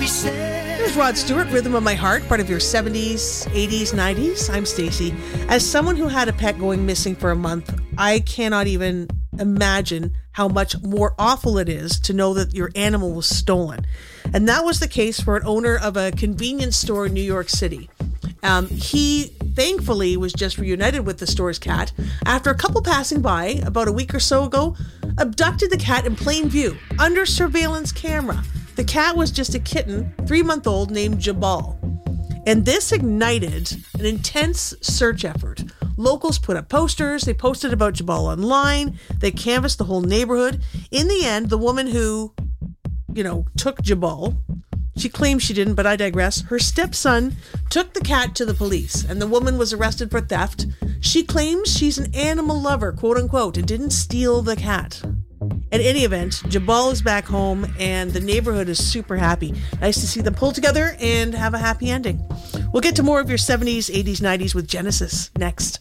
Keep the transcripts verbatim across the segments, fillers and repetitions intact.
Here's Rod Stewart, Rhythm of My Heart, part of your seventies, eighties, nineties. I'm Stacey. As someone who had a pet going missing for a month, I cannot even imagine how much more awful it is to know that your animal was stolen. And that was the case for an owner of a convenience store in New York City. Um, he thankfully was just reunited with the store's cat after a couple passing by about a week or so ago abducted the cat in plain view under surveillance camera. The cat was just a kitten, three-month-old, named Jabal. And this ignited an intense search effort. Locals put up posters, they posted about Jabal online, they canvassed the whole neighborhood. In the end, the woman who, you know, took Jabal, she claims she didn't, but I digress. Her stepson took the cat to the police, and the woman was arrested for theft. She claims she's an animal lover, quote unquote, and didn't steal the cat. In any event, Jabal is back home, and the neighborhood is super happy. Nice to see them pull together and have a happy ending. We'll get to more of your seventies, eighties, nineties with Genesis next.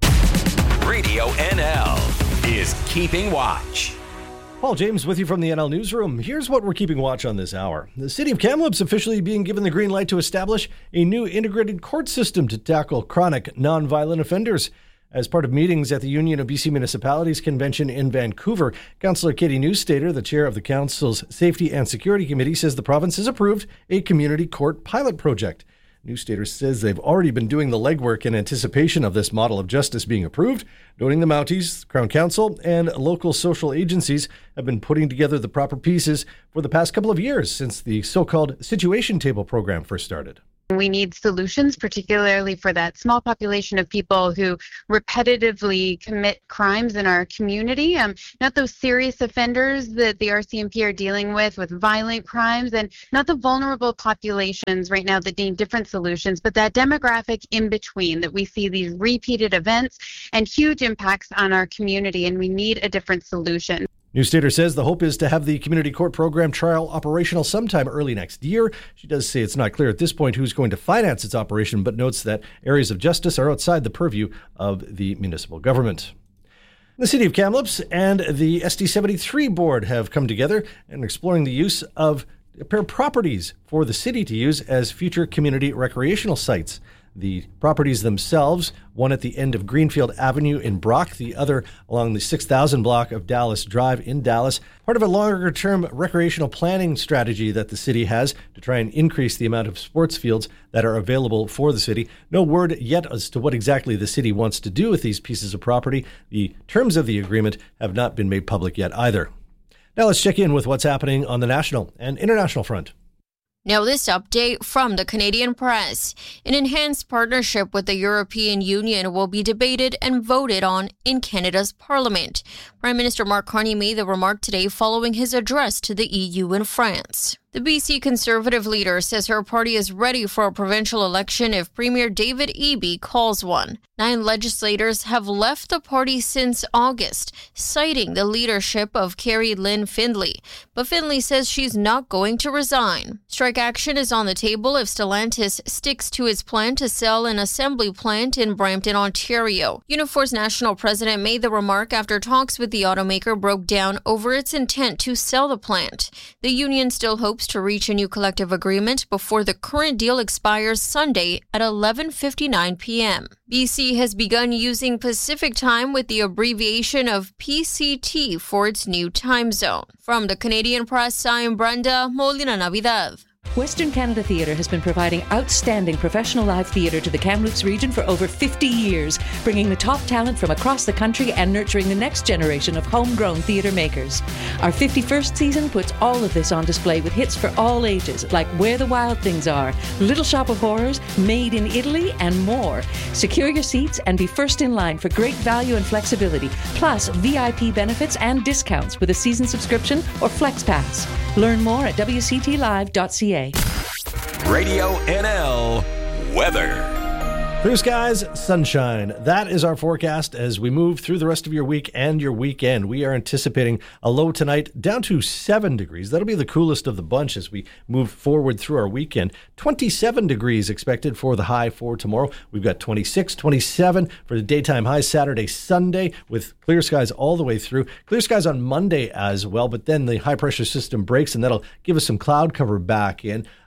Radio N L is Keeping Watch. Paul James with you from the N L Newsroom. Here's what we're keeping watch on this hour. The city of Kamloops officially being given the green light to establish a new integrated court system to tackle chronic nonviolent offenders. As part of meetings at the Union of B C Municipalities Convention in Vancouver, Councillor Katie Newstater, the chair of the council's Safety and Security Committee, says the province has approved a community court pilot project. Newstater says they've already been doing the legwork in anticipation of this model of justice being approved, noting the Mounties, Crown Council, and local social agencies have been putting together the proper pieces for the past couple of years since the so-called Situation Table program first started. We need solutions, particularly for that small population of people who repetitively commit crimes in our community. Um, not those serious offenders that the R C M P are dealing with, with violent crimes, and not the vulnerable populations right now that need different solutions, but that demographic in between, that we see these repeated events and huge impacts on our community, and we need a different solution. Newstater says the hope is to have the community court program trial operational sometime early next year. She does say it's not clear at this point who's going to finance its operation, but notes that areas of justice are outside the purview of the municipal government. The City of Kamloops and the S D seventy-three board have come together and are exploring the use of a pair of properties for the city to use as future community recreational sites. The properties themselves, one at the end of Greenfield Avenue in Brock, the other along the six thousand block of Dallas Drive in Dallas, part of a longer-term recreational planning strategy that the city has to try and increase the amount of sports fields that are available for the city. No word yet as to what exactly the city wants to do with these pieces of property. The terms of the agreement have not been made public yet either. Now let's check in with what's happening on the national and international front. Now this update from the Canadian Press. An enhanced partnership with the European Union will be debated and voted on in Canada's Parliament. Prime Minister Mark Carney made the remark today following his address to the E U in France. The B C Conservative leader says her party is ready for a provincial election if Premier David Eby calls one. Nine legislators have left the party since August, citing the leadership of Carrie Lynn Findlay. But Findlay says she's not going to resign. Strike action is on the table if Stellantis sticks to its plan to sell an assembly plant in Brampton, Ontario. Unifor's national president made the remark after talks with the automaker broke down over its intent to sell the plant. The union still hopes to reach a new collective agreement before the current deal expires Sunday at eleven fifty-nine p.m. B C has begun using Pacific Time with the abbreviation of P C T for its new time zone. From the Canadian Press, I'm Brenda Molina Navidad. Western Canada Theatre has been providing outstanding professional live theatre to the Kamloops region for over fifty years, bringing the top talent from across the country and nurturing the next generation of homegrown theatre makers. Our fifty-first season puts all of this on display with hits for all ages, like Where the Wild Things Are, Little Shop of Horrors, Made in Italy, and more. Secure your seats and be first in line for great value and flexibility, plus V I P benefits and discounts with a season subscription or Flex Pass. Learn more at w c t live dot c a. Radio N L weather. Blue skies, sunshine. That is our forecast as we move through the rest of your week and your weekend. We are anticipating a low tonight down to seven degrees. That'll be the coolest of the bunch as we move forward through our weekend. twenty-seven degrees expected for the high for tomorrow. We've got twenty-six, twenty-seven for the daytime high Saturday, Sunday with clear skies all the way through. Clear skies on Monday as well, but then the high pressure system breaks and that'll give us some cloud cover back in.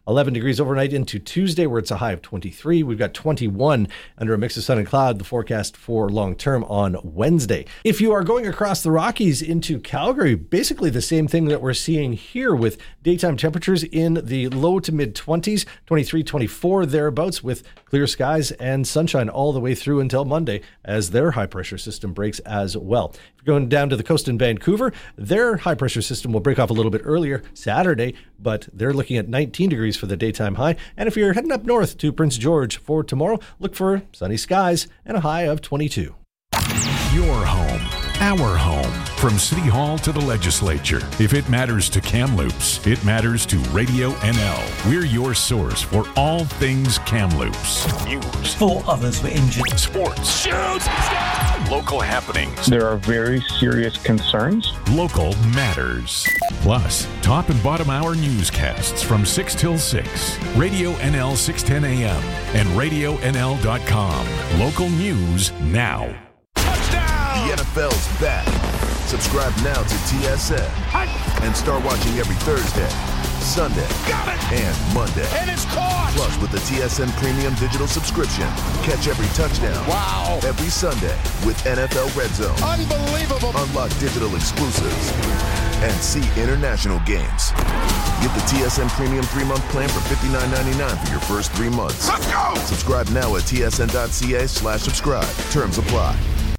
eleven degrees overnight into Tuesday, where it's a high of twenty-three. We've got twenty-one under a mix of sun and cloud, the forecast for long term on Wednesday. If you are going across the Rockies into Calgary, basically the same thing that we're seeing here with daytime temperatures in the low to mid twenties, twenty-three, twenty-four thereabouts, with clear skies and sunshine all the way through until Monday as their high pressure system breaks as well. If you're going down to the coast in Vancouver, their high pressure system will break off a little bit earlier Saturday, but they're looking at nineteen degrees for the daytime high. And if you're heading up north to Prince George for tomorrow, look for sunny skies and a high of twenty-two. Your home, our home. From City Hall to the legislature. If it matters to Kamloops, it matters to Radio N L. We're your source for all things Kamloops. News. Four others were injured. Sports. Shoot! Local happenings. There are very serious concerns. Local matters. Plus, top and bottom hour newscasts from six till six. Radio N L six ten A M and radio N L dot com. Local news now. Touchdown! The N F L's back. Subscribe now to T S N and start watching every Thursday, Sunday, and Monday. And it's caught! Plus, with the T S N Premium Digital subscription, catch every touchdown. Wow! Every Sunday with N F L Red Zone. Unbelievable! Unlock digital exclusives and see international games. Get the T S N Premium three-month plan for fifty-nine ninety-nine for your first three months. Let's go! Subscribe now at T S N dot C A slash subscribe. Terms apply.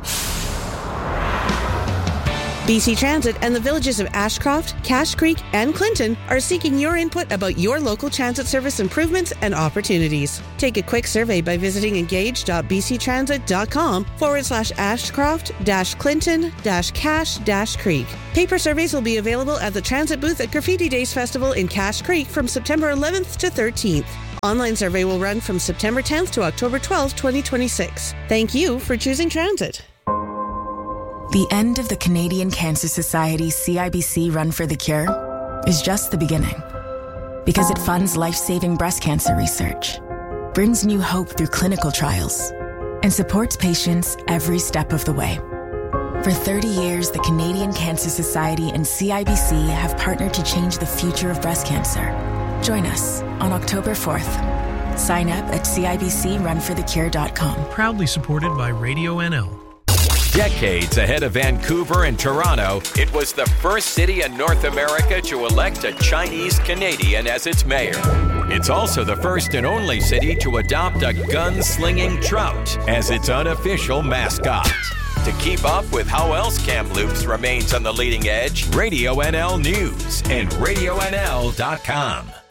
B C Transit and the villages of Ashcroft, Cache Creek, and Clinton are seeking your input about your local transit service improvements and opportunities. Take a quick survey by visiting engage.bctransit.com forward slash Ashcroft dash Clinton dash Cache dash Creek. Paper surveys will be available at the transit booth at Graffiti Days Festival in Cache Creek from September eleventh to thirteenth. Online survey will run from September tenth to October twelfth, twenty twenty-six. Thank you for choosing transit. The end of the Canadian Cancer Society's C I B C Run for the Cure is just the beginning. Because it funds life-saving breast cancer research, brings new hope through clinical trials, and supports patients every step of the way. For thirty years, the Canadian Cancer Society and C I B C have partnered to change the future of breast cancer. Join us on October fourth. Sign up at C I B C run for the cure dot com. Proudly supported by Radio N L. Decades ahead of Vancouver and Toronto, it was the first city in North America to elect a Chinese Canadian as its mayor. It's also the first and only city to adopt a gun-slinging trout as its unofficial mascot. To keep up with how else Kamloops remains on the leading edge, Radio N L News and radio N L dot com.